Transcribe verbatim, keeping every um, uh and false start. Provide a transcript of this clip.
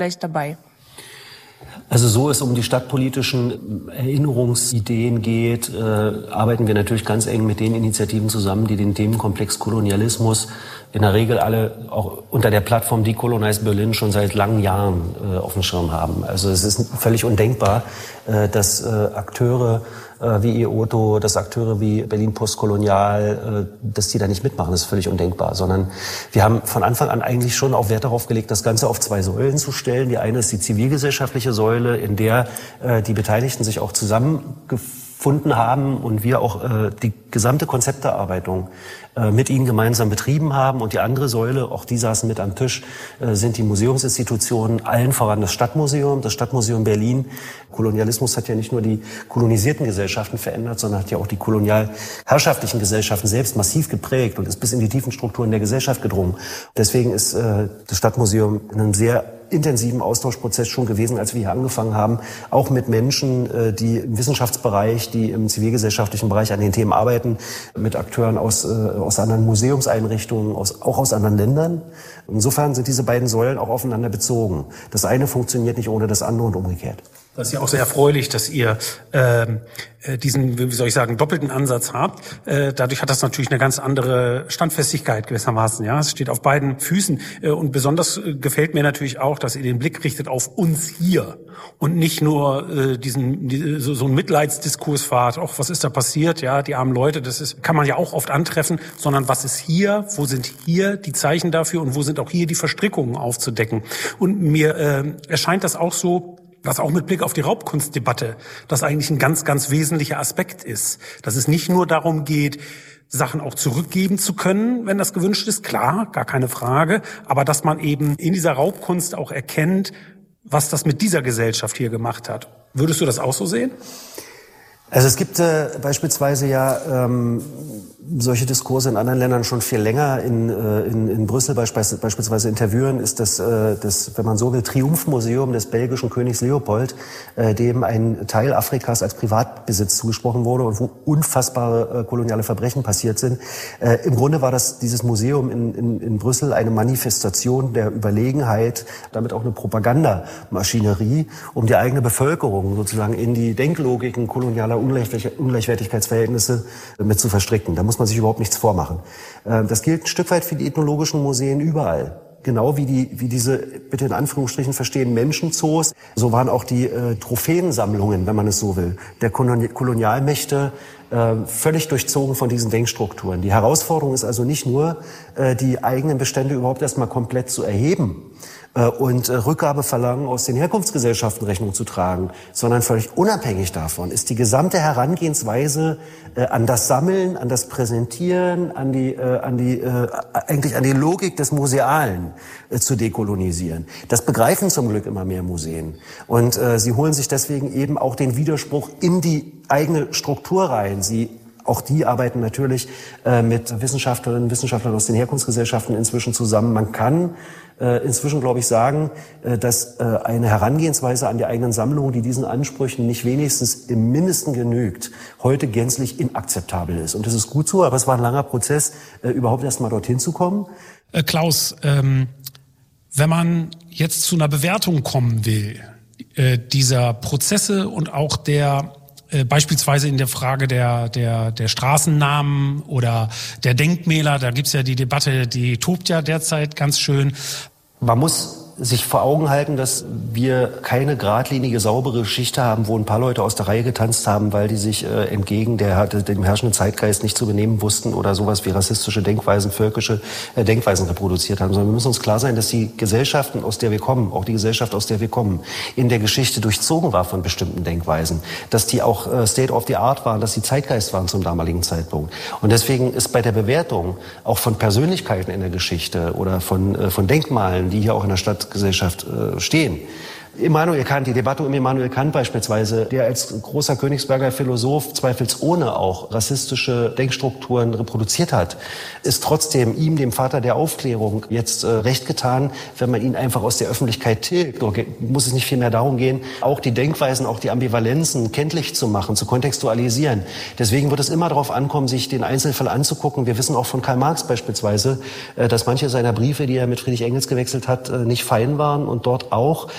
vielleicht dabei? Also so es um die stadtpolitischen Erinnerungsideen geht, äh, arbeiten wir natürlich ganz eng mit den Initiativen zusammen, die den Themenkomplex Kolonialismus in der Regel alle auch unter der Plattform Decolonize Berlin schon seit langen Jahren äh, auf dem Schirm haben. Also es ist völlig undenkbar, äh, dass äh, Akteure äh, wie E O T O, dass Akteure wie Berlin Postkolonial, äh, dass die da nicht mitmachen. Das ist völlig undenkbar. Sondern wir haben von Anfang an eigentlich schon auch Wert darauf gelegt, das Ganze auf zwei Säulen zu stellen. Die eine ist die zivilgesellschaftliche Säule, in der äh, die Beteiligten sich auch zusammengefunden haben und wir auch äh, die gesamte Konzepterarbeitung äh, mit ihnen gemeinsam betrieben haben. Und die andere Säule, auch die saßen mit am Tisch, äh, sind die Museumsinstitutionen, allen voran das Stadtmuseum, das Stadtmuseum Berlin. Kolonialismus hat ja nicht nur die kolonisierten Gesellschaften verändert, sondern hat ja auch die kolonialherrschaftlichen Gesellschaften selbst massiv geprägt und ist bis in die tiefen Strukturen der Gesellschaft gedrungen. Deswegen ist äh, das Stadtmuseum in einem sehr intensiven Austauschprozess schon gewesen, als wir hier angefangen haben, auch mit Menschen, die im Wissenschaftsbereich, die im zivilgesellschaftlichen Bereich an den Themen arbeiten, mit Akteuren aus, aus anderen Museumseinrichtungen, aus, auch aus anderen Ländern. Insofern sind diese beiden Säulen auch aufeinander bezogen. Das eine funktioniert nicht ohne das andere und umgekehrt. Das ist ja auch sehr erfreulich, dass ihr äh, diesen, wie soll ich sagen, doppelten Ansatz habt. Äh, dadurch hat das natürlich eine ganz andere Standfestigkeit gewissermaßen. Ja, es steht auf beiden Füßen. Äh, und besonders äh, gefällt mir natürlich auch, dass ihr den Blick richtet auf uns hier und nicht nur äh, diesen die, so, so einen Mitleidsdiskurs fahrt. Ach, was ist da passiert? Ja, die armen Leute, das ist kann man ja auch oft antreffen. Sondern was ist hier? Wo sind hier die Zeichen dafür? Und wo sind auch hier die Verstrickungen aufzudecken? Und mir äh, erscheint das auch so, was auch mit Blick auf die Raubkunstdebatte, das eigentlich ein ganz, ganz wesentlicher Aspekt ist. Dass es nicht nur darum geht, Sachen auch zurückgeben zu können, wenn das gewünscht ist, klar, gar keine Frage, aber dass man eben in dieser Raubkunst auch erkennt, was das mit dieser Gesellschaft hier gemacht hat. Würdest du das auch so sehen? Also es gibt äh, beispielsweise ja ähm, solche Diskurse in anderen Ländern schon viel länger. In, äh, in, in Brüssel beisp- beispielsweise in Tervuren ist das, äh, das, wenn man so will, Triumphmuseum des belgischen Königs Leopold, äh, dem ein Teil Afrikas als Privatbesitz zugesprochen wurde und wo unfassbare äh, koloniale Verbrechen passiert sind. Äh, Im Grunde war das dieses Museum in, in, in Brüssel eine Manifestation der Überlegenheit, damit auch eine Propagandamaschinerie, um die eigene Bevölkerung sozusagen in die Denklogiken kolonialer Ungleichwertigkeitsverhältnisse mit zu verstricken. Da muss man sich überhaupt nichts vormachen. Das gilt ein Stück weit für die ethnologischen Museen überall. Genau wie die, wie diese, bitte in Anführungsstrichen verstehen, Menschenzoos, so waren auch die äh, Trophäensammlungen, wenn man es so will, der Koloni- Kolonialmächte äh, völlig durchzogen von diesen Denkstrukturen. Die Herausforderung ist also nicht nur, äh, die eigenen Bestände überhaupt erstmal komplett zu erheben äh, und äh, Rückgabeverlangen aus den Herkunftsgesellschaften Rechnung zu tragen, sondern völlig unabhängig davon ist die gesamte Herangehensweise äh, an das Sammeln, an das Präsentieren, an die, äh, an die, äh, eigentlich an die Logik des Musealen äh, zu dekolonisieren. Das begreifen zum Glück immer mehr Museen. Und äh, sie holen sich deswegen eben auch den Widerspruch in die eigene Struktur rein. Sie Auch die arbeiten natürlich äh, mit Wissenschaftlerinnen und Wissenschaftlern aus den Herkunftsgesellschaften inzwischen zusammen. Man kann äh, inzwischen, glaube ich, sagen, äh, dass äh, eine Herangehensweise an die eigenen Sammlungen, die diesen Ansprüchen nicht wenigstens im Mindesten genügt, heute gänzlich inakzeptabel ist. Und das ist gut so, aber es war ein langer Prozess, äh, überhaupt erst mal dorthin zu kommen. Äh, Klaus, ähm, wenn man jetzt zu einer Bewertung kommen will, äh, dieser Prozesse und auch der beispielsweise in der Frage der der der Straßennamen oder der Denkmäler, da gibt's ja die Debatte, die tobt ja derzeit ganz schön. Man muss sich vor Augen halten, dass wir keine geradlinige, saubere Geschichte haben, wo ein paar Leute aus der Reihe getanzt haben, weil die sich äh, entgegen der, dem herrschenden Zeitgeist nicht zu benehmen wussten oder sowas wie rassistische Denkweisen, völkische äh, Denkweisen reproduziert haben. Sondern wir müssen uns klar sein, dass die Gesellschaften, aus der wir kommen, auch die Gesellschaft, aus der wir kommen, in der Geschichte durchzogen war von bestimmten Denkweisen. Dass die auch äh, State of the Art waren, dass die Zeitgeist waren zum damaligen Zeitpunkt. Und deswegen ist bei der Bewertung auch von Persönlichkeiten in der Geschichte oder von, äh, von Denkmalen, die hier auch in der Stadt Gesellschaft äh, stehen. Immanuel Kant, die Debatte um Immanuel Kant beispielsweise, der als großer Königsberger Philosoph zweifelsohne auch rassistische Denkstrukturen reproduziert hat, ist trotzdem ihm, dem Vater der Aufklärung, jetzt äh, recht getan, wenn man ihn einfach aus der Öffentlichkeit tilgt. Da muss es nicht viel mehr darum gehen, auch die Denkweisen, auch die Ambivalenzen kenntlich zu machen, zu kontextualisieren. Deswegen wird es immer darauf ankommen, sich den Einzelfall anzugucken. Wir wissen auch von Karl Marx beispielsweise, äh, dass manche seiner Briefe, die er mit Friedrich Engels gewechselt hat, äh, nicht fein waren und dort auch